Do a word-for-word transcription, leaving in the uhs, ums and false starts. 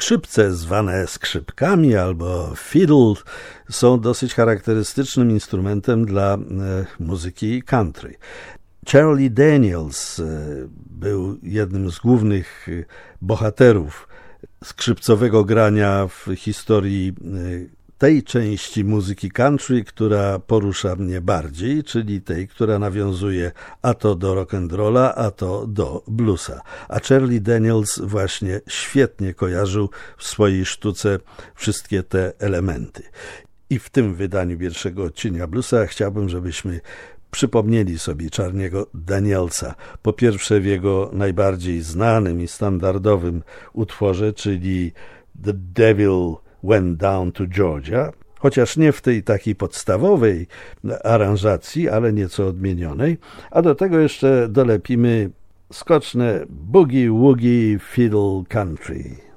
Skrzypce zwane skrzypkami albo fiddle są dosyć charakterystycznym instrumentem dla e, muzyki country. Charlie Daniels e, był jednym z głównych bohaterów skrzypcowego grania w historii e, tej części muzyki country, która porusza mnie bardziej, czyli tej, która nawiązuje a to do rock'n'rolla, a to do bluesa. A Charlie Daniels właśnie świetnie kojarzył w swojej sztuce wszystkie te elementy. I w tym wydaniu pierwszego odcinka bluesa chciałbym, żebyśmy przypomnieli sobie Charliego Danielsa. Po pierwsze w jego najbardziej znanym i standardowym utworze, czyli The Devil Went Down to Georgia, chociaż nie w tej takiej podstawowej aranżacji, ale nieco odmienionej, a do tego jeszcze dolepimy skoczne Boogie Woogie Fiddle Country.